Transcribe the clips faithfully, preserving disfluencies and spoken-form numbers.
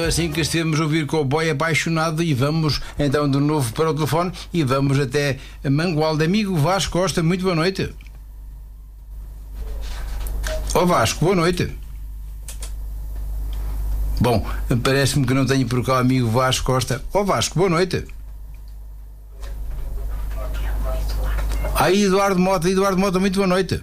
assim que estivemos a ouvir Cowboy Apaixonado, e vamos então de novo para o telefone e vamos até Mangualde. Amigo Vasco Costa, muito boa noite. Ó oh Vasco, boa noite. Bom, parece-me que não tenho por cá o amigo Vasco Costa. Ó oh Vasco, boa noite. Aí Eduardo Mota, Eduardo Mota, muito boa noite.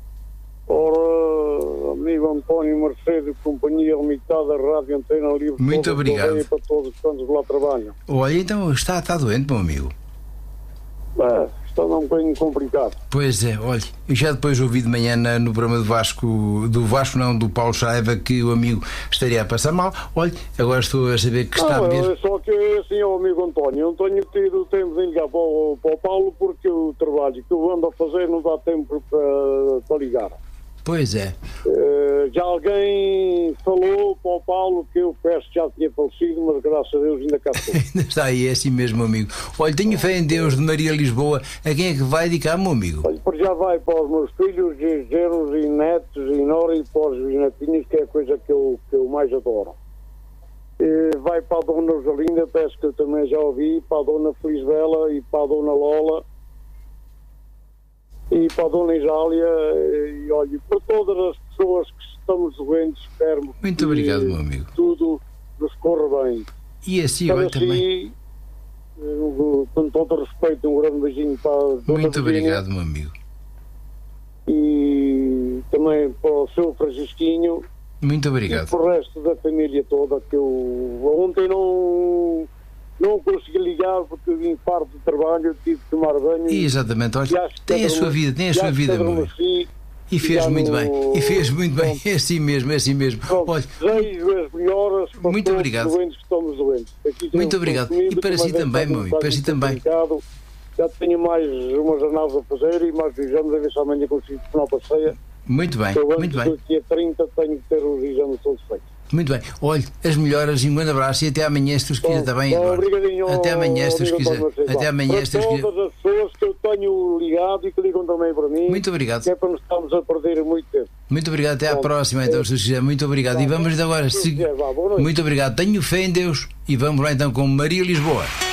Ora, amigo António Mercedes, Companhia Limitada, Rádio Antena Livre. Muito obrigado. Para todos os cantos que lá trabalham. Olha, então está, está doente, meu amigo. É, está um bocadinho complicado. Pois é, olha, eu já depois ouvi de manhã na, no programa do Vasco, do Vasco não, do Paulo Chaiva, que o amigo estaria a passar mal. Olha, agora estou a saber que está não, mesmo. É só que assim, ó, amigo António, eu não tenho tido tempo de ligar para o, para o Paulo, porque o trabalho que eu ando a fazer não dá tempo para, para ligar. Pois é. Uh, já alguém falou para o Paulo que eu peço que já tinha falecido, mas graças a Deus ainda cá estou. Ainda está aí, é assim mesmo, amigo. Olha, tenho fé em Deus, de Maria Lisboa. A quem é que vai dedicar, meu amigo? Olha, por já vai para os meus filhos, e genros e netos e nora, e para os netinhos, que é a coisa que eu, que eu mais adoro. E vai para a Dona Rosalinda, peço que eu também já ouvi, para a Dona Felizbela e para a Dona Lola e para a Dona Isália, e olha, para todas as pessoas que estamos doentes, espero muito que obrigado, meu amigo. Tudo nos corra bem. E assim, para olha assim, também. Com todo respeito, um grande beijinho para a Dona Muito Virginia, obrigado, meu amigo. E também para o seu Francisquinho. Muito obrigado. E para o resto da família toda, que eu ontem não, não consegui ligar porque vim farto de trabalho, tive que tomar banho. E exatamente, olha, tem a sua vida, tem a sua vida, meu amigo. E fez muito bem, e fez muito bem, é assim mesmo, é assim mesmo. Olha, desejo as melhoras para muito todos obrigado. os doentes que estamos doentes. Aqui muito obrigado. Comigo, e para si também, meu amigo, para si também. Já tenho mais umas jornadas a fazer e mais exames, a ver se amanhã consigo tornar para a ceia. Muito bem, eu muito bem. Dia trinta tenho que ter os exames todos feitos. Muito bem. Olhe, as melhoras e um grande abraço e até amanhã, se Deus quiser, está bem, Eduardo? Até amanhã, se Deus quiser. Até amanhã, se Deus quiser. Para todas as pessoas que eu tenho ligado e que ligam também para mim. Muito obrigado. Que é para não estarmos a perder muito tempo. Muito obrigado, até à próxima, então, se Deus quiser. Muito obrigado. E vamos agora. Se... Muito obrigado. Tenho fé em Deus e vamos lá então com Maria Lisboa.